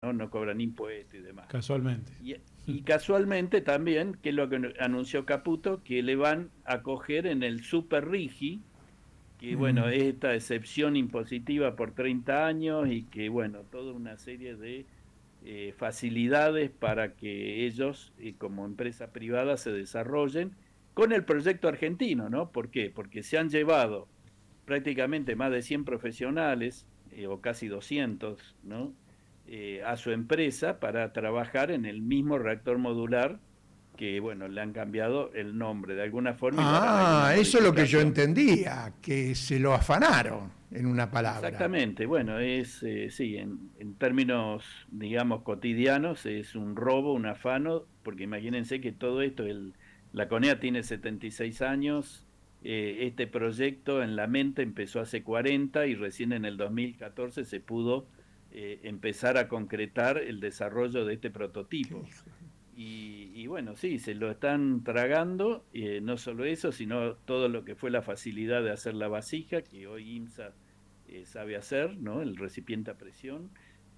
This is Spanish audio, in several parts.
¿no? No cobran impuestos y demás. Casualmente. Y casualmente también, que es lo que anunció Caputo, que le van a coger en el Super Rigi, que bueno, es esta excepción impositiva por 30 años y que bueno, toda una serie de facilidades para que ellos, como empresa privada, se desarrollen con el proyecto argentino, ¿no? ¿Por qué? Porque se han llevado prácticamente más de 100 profesionales, o casi 200, ¿no? A su empresa para trabajar en el mismo reactor modular que, bueno, le han cambiado el nombre de alguna forma y le harán alguna Eso es lo que yo modificación. entendía, que se lo afanaron, en una palabra. Exactamente, bueno, sí, en términos, digamos, cotidianos, es un robo, un afano, porque imagínense que todo esto, la CONEA tiene 76 años, este proyecto en la mente empezó hace 40 y recién en el 2014 se pudo empezar a concretar el desarrollo de este prototipo. Y bueno, sí, se lo están tragando, no solo eso, sino todo lo que fue la facilidad de hacer la vasija, que hoy IMSA sabe hacer, ¿no? El recipiente a presión.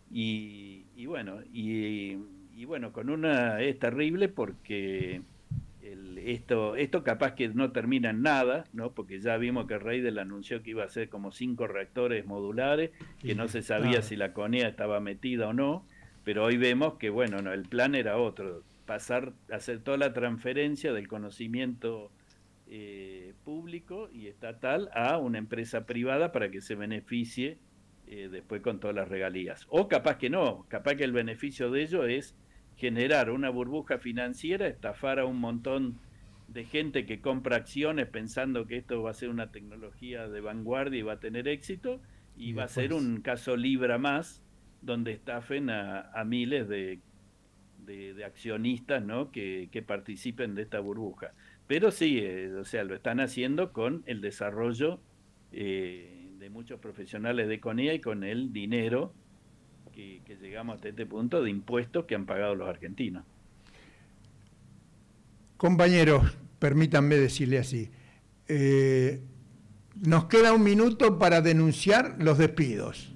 Y bueno, con una es terrible porque esto capaz que no termina en nada, ¿no? Porque ya vimos que Reidel anunció que iba a hacer como 5 reactores modulares, que no se sabía si la CONEA estaba metida o no, pero hoy vemos que, bueno, no, el plan era otro, pasar a hacer toda la transferencia del conocimiento público y estatal a una empresa privada para que se beneficie después con todas las regalías. O capaz que no, capaz que el beneficio de ello es generar una burbuja financiera, estafar a un montón de gente que compra acciones pensando que esto va a ser una tecnología de vanguardia y va a tener éxito, y va a ser un caso Libra más, donde estafen a miles de accionistas, ¿no? que participen de esta burbuja. Pero sí, o sea, lo están haciendo con el desarrollo de muchos profesionales de CONEA y con el dinero que llegamos hasta este punto de impuestos que han pagado los argentinos. Compañeros, permítanme decirle así, nos queda un minuto para denunciar los despidos.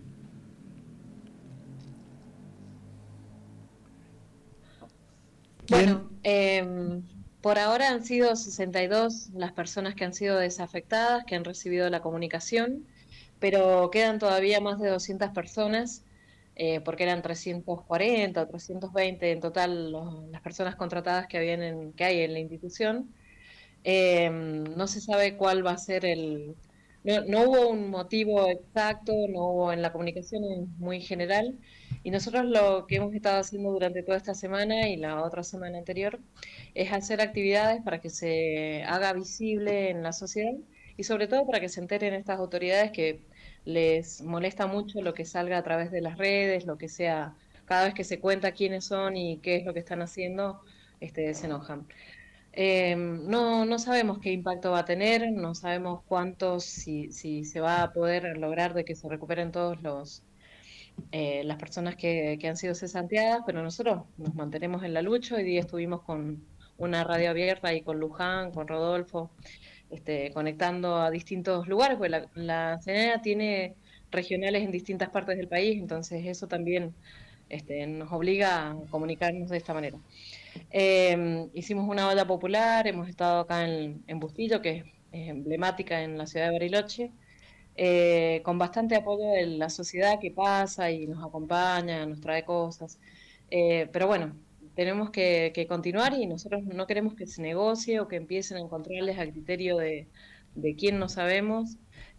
Bueno, por ahora han sido 62 las personas que han sido desafectadas, que han recibido la comunicación, pero quedan todavía más de 200 personas, porque eran 340 o 320 en total las personas contratadas que hay en la institución. No se sabe cuál va a ser no hubo un motivo exacto, no hubo en la comunicación, es muy general, y nosotros lo que hemos estado haciendo durante toda esta semana y la otra semana anterior es hacer actividades para que se haga visible en la sociedad y sobre todo para que se enteren estas autoridades que les molesta mucho lo que salga a través de las redes, lo que sea, cada vez que se cuenta quiénes son y qué es lo que están haciendo, se enojan. No sabemos qué impacto va a tener, no sabemos si se va a poder lograr de que se recuperen todos las personas que han sido cesanteadas, pero nosotros nos mantenemos en la lucha. Hoy día estuvimos con una radio abierta y con Luján, con Rodolfo, conectando a distintos lugares, porque la CNA tiene regionales en distintas partes del país, entonces eso también nos obliga a comunicarnos de esta manera. Hicimos una olla popular, hemos estado acá en Bustillo, que es emblemática en la ciudad de Bariloche, con bastante apoyo de la sociedad que pasa y nos acompaña, nos trae cosas. Pero bueno, tenemos que continuar y nosotros no queremos que se negocie o que empiecen a encontrarles a criterio de quién no sabemos,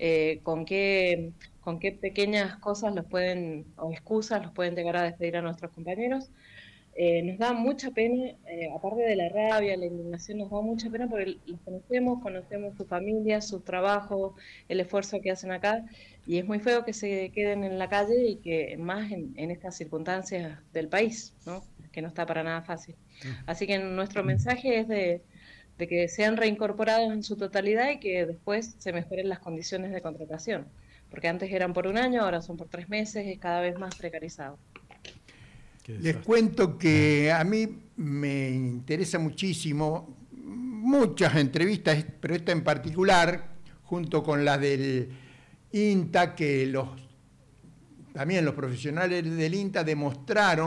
con qué pequeñas cosas o excusas los pueden llegar a despedir a nuestros compañeros. Nos da mucha pena, aparte de la rabia, la indignación, nos da mucha pena porque los conocemos su familia, su trabajo, el esfuerzo que hacen acá, y es muy feo que se queden en la calle y que más en estas circunstancias del país, ¿no? Que no está para nada fácil. Así que nuestro mensaje es de que sean reincorporados en su totalidad y que después se mejoren las condiciones de contratación, porque antes eran por un año, ahora son por 3 meses, es cada vez más precarizado. Les cuento que a mí me interesa muchísimo muchas entrevistas, pero esta en particular, junto con las del INTA, que también los profesionales del INTA demostraron